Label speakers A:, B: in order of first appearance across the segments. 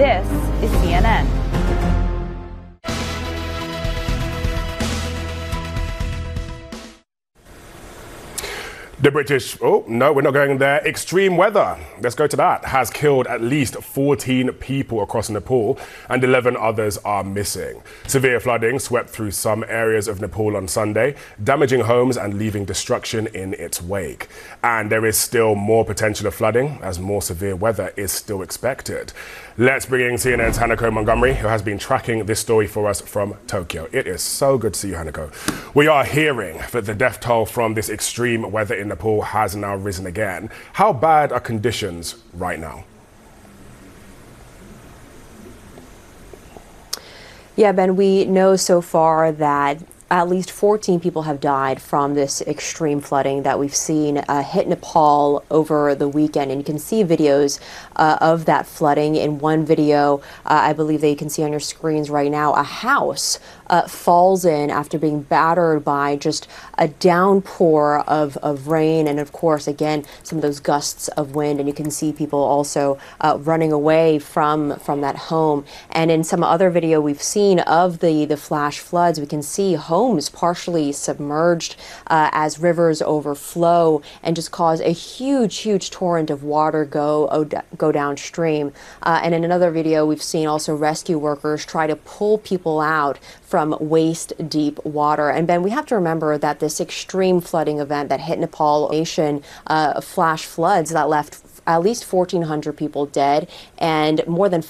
A: This is CNN.
B: The British, oh no, we're not going there. Extreme weather, let's go to that, has killed at least 14 people across Nepal and 11 others are missing. Severe flooding swept through some areas of Nepal on Sunday, damaging homes and leaving destruction in its wake. And there is still more potential of flooding as more severe weather is still expected. Let's bring in CNN's Hanako Montgomery, who has been tracking this story for us from Tokyo. It is so good to see you, Hanako. We are hearing that the death toll from this extreme weather in Nepal has now risen again. How bad are conditions right now?
C: Yeah, Ben, we know so far that at least 14 people have died from this extreme flooding that we've seen hit Nepal over the weekend. And you can see videos of that flooding. In one video, I believe that you can see on your screens right now, a house falls in after being battered by just a downpour of rain. And of course, again, some of those gusts of wind. And you can see people also running away from that home. And in some other video we've seen of the flash floods, we can see homes partially submerged as rivers overflow and just cause a huge torrent of water go downstream. And in another video, we've seen also rescue workers try to pull people out from waist-deep water. And Ben, we have to remember that this extreme flooding event that hit Nepal nation, flash floods that left at least 1,400 people dead and more than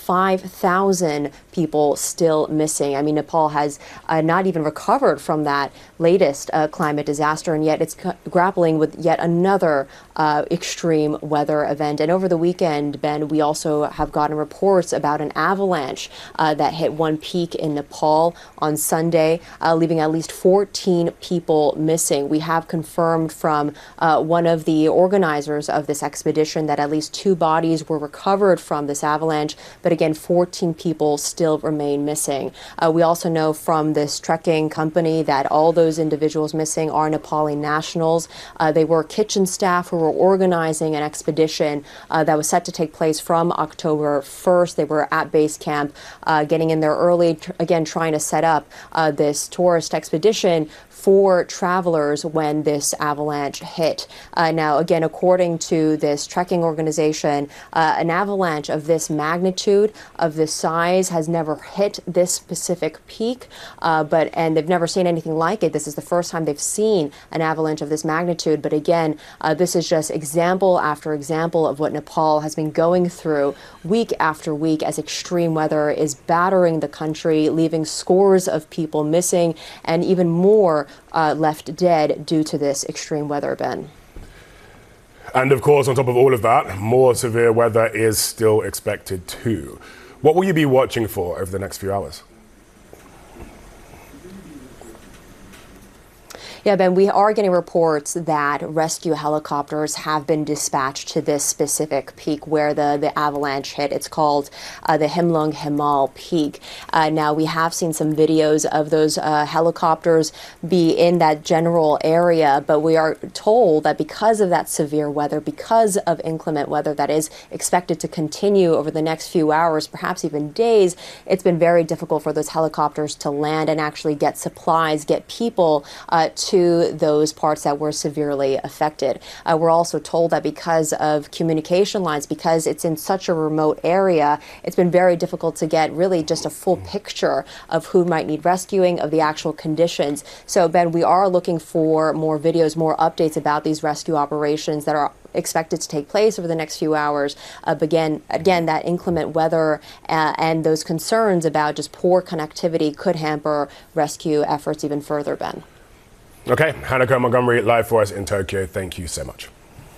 C: 5,000 people still missing. I mean, Nepal has not even recovered from that latest climate disaster, and yet it's grappling with yet another extreme weather event. And over the weekend, Ben, we also have gotten reports about an avalanche that hit one peak in Nepal on Sunday, leaving at least 14 people missing. We have confirmed from one of the organizers of this expedition that at least 2 bodies were recovered from this avalanche, but again, 14 people still remain missing. We also know from this trekking company that all those individuals missing are Nepali nationals. They were kitchen staff who were organizing an expedition that was set to take place from October 1st. They were at base camp, getting in there early, again, trying to set up this tourist expedition for travelers when this avalanche hit. Now, again, according to this trekking organization, an avalanche of this magnitude, of this size, has never hit this specific peak, and they've never seen anything like it. This is the first time they've seen an avalanche of this magnitude. But again, this is just example after example of what Nepal has been going through week after week as extreme weather is battering the country, leaving scores of people missing and even more left dead due to this extreme weather, Ben.
B: And of course, on top of all of that, more severe weather is still expected too. What will you be watching for over the next few hours?
C: Yeah, Ben, we are getting reports that rescue helicopters have been dispatched to this specific peak where the avalanche hit. It's called the Himlung Himal Peak. Now, we have seen some videos of those helicopters be in that general area, but we are told that because of that severe weather, because of inclement weather that is expected to continue over the next few hours, perhaps even days, it's been very difficult for those helicopters to land and actually get supplies, get people to those parts that were severely affected. We're also told that because of communication lines, because it's in such a remote area, it's been very difficult to get really just a full picture of who might need rescuing, of the actual conditions. So, Ben, we are looking for more videos, more updates about these rescue operations that are expected to take place over the next few hours. Again, that inclement weather and those concerns about just poor connectivity could hamper rescue efforts even further, Ben.
B: Okay, Hanako Montgomery live for us in Tokyo. Thank you so much.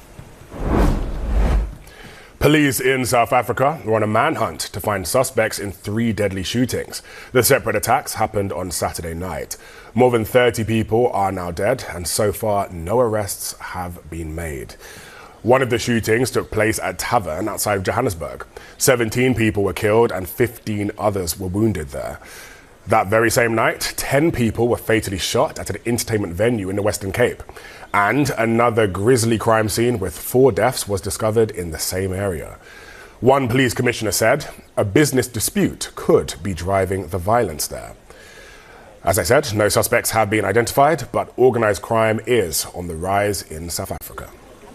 B: Police in South Africa were on a manhunt to find suspects in 3 deadly shootings. The separate attacks happened on Saturday night. More than 30 people are now dead, and so far no arrests have been made. One of the shootings took place at a tavern outside of Johannesburg. 17 people were killed and 15 others were wounded there. That very same night, 10 people were fatally shot at an entertainment venue in the Western Cape. And another grisly crime scene with 4 deaths was discovered in the same area. One police commissioner said a business dispute could be driving the violence there. As I said, no suspects have been identified, but organised crime is on the rise in South Africa.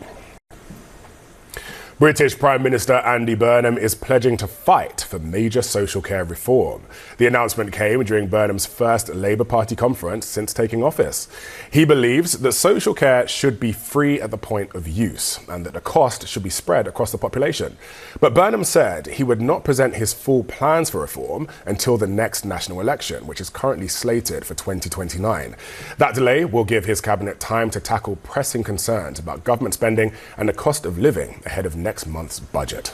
B: British Prime Minister Andy Burnham is pledging to fight for major social care reform. The announcement came during Burnham's first Labour Party conference since taking office. He believes that social care should be free at the point of use and that the cost should be spread across the population. But Burnham said he would not present his full plans for reform until the next national election, which is currently slated for 2029. That delay will give his cabinet time to tackle pressing concerns about government spending and the cost of living ahead of next month's budget.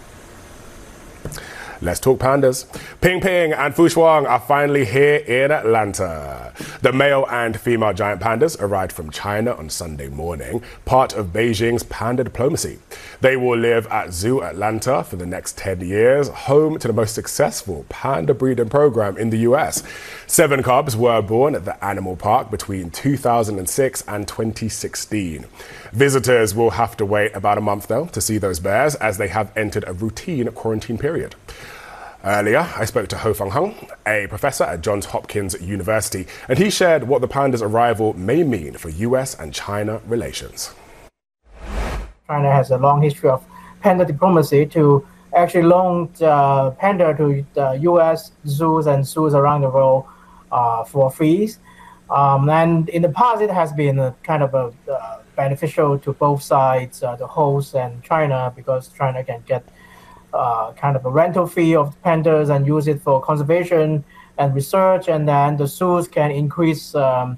B: Let's talk pandas. Ping Ping and Fu Shuang are finally here in Atlanta. The male and female giant pandas arrived from China on Sunday morning, part of Beijing's panda diplomacy. They will live at Zoo Atlanta for the next 10 years, home to the most successful panda breeding program in the US. 7 cubs were born at the animal park between 2006 and 2016. Visitors will have to wait about a month, though, to see those bears, as they have entered a routine quarantine period. Earlier, I spoke to Ho Fung Hung, a professor at Johns Hopkins University, and he shared what the panda's arrival may mean for US and China relations.
A: China has a long history of panda diplomacy to actually loan panda to the US zoos and zoos around the world for free. And in the past, it has been kind of beneficial to both sides, the host and China, because China can get kind of a rental fee of pandas and use it for conservation and research, and then the zoos can increase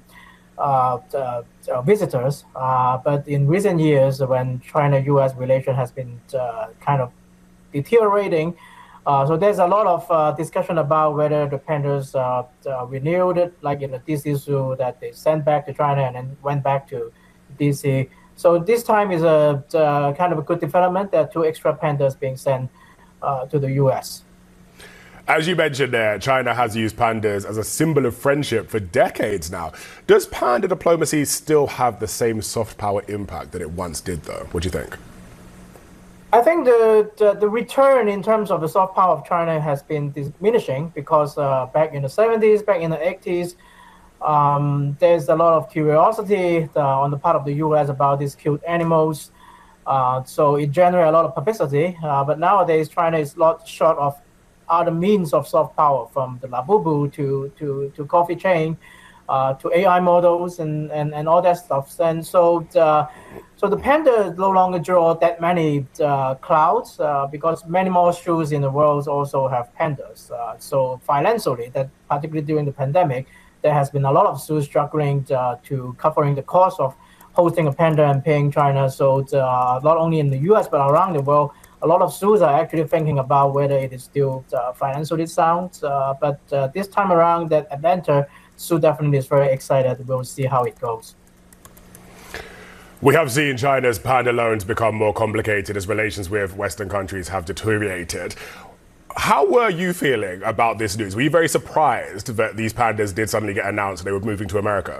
A: visitors. But in recent years, when China-US relation has been kind of deteriorating, so there's a lot of discussion about whether the pandas renewed it, like in the DC Zoo that they sent back to China and then went back to DC. So this time is a kind of a good development. There are 2 extra pandas being sent to the US.
B: As you mentioned there, China has used pandas as a symbol of friendship for decades now. Does panda diplomacy still have the same soft power impact that it once did, though? What do you think?
A: I think the return in terms of the soft power of China has been diminishing because back in the 70s, back in the 80s, there's a lot of curiosity on the part of the US about these cute animals. So it generates a lot of publicity. But nowadays, China is a lot short of other means of soft power, from the Labubu to coffee chain, to AI models and all that stuff. And so the panda no longer draw that many crowds because many more zoos in the world also have pandas. So financially, that particularly during the pandemic, there has been a lot of zoos struggling to covering the cost of hosting a panda and paying China. So not only in the US, but around the world, a lot of zoos are actually thinking about whether it is still financially sound. But this time around, that Atlanta zoo definitely is very excited. We'll see how it goes.
B: We have seen China's panda loans become more complicated as relations with Western countries have deteriorated. How were you feeling about this news? Were you very surprised that these pandas did suddenly get announced they were moving to America?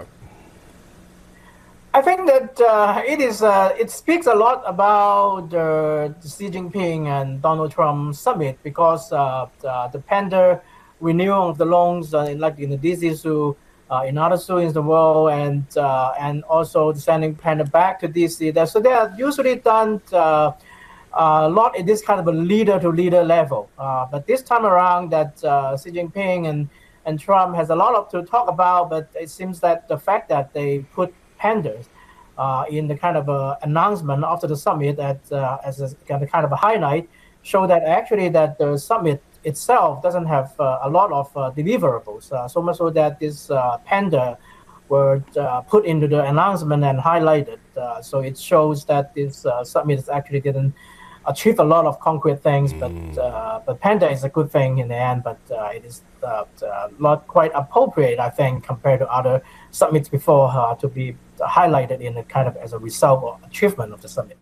A: I think that it speaks a lot about the Xi Jinping and Donald Trump summit, because the panda renewal of the loans, like in the DC Zoo, in other zoos in the world, and also sending panda back to DC. So they are usually done a lot in this kind of a leader-to-leader level. But this time around, that Xi Jinping and Trump has a lot to talk about. But it seems that the fact that they put pandas in the kind of announcement after the summit as a kind of a highlight, show that actually that the summit itself doesn't have a lot of deliverables. So much so that this panda were put into the announcement and highlighted. So it shows that this summit actually didn't achieve a lot of concrete things, but panda is a good thing in the end, but it is not quite appropriate, I think, compared to other summits before to be highlighted in a kind of as a result or achievement of the summit.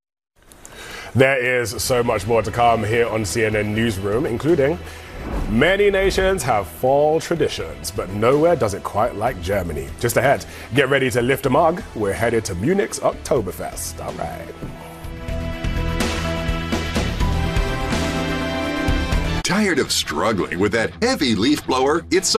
B: There is so much more to come here on CNN Newsroom, including many nations have fall traditions, but nowhere does it quite like Germany. Just ahead, get ready to lift a mug. We're headed to Munich's Oktoberfest. All right.
D: Tired of struggling with that heavy leaf blower? It's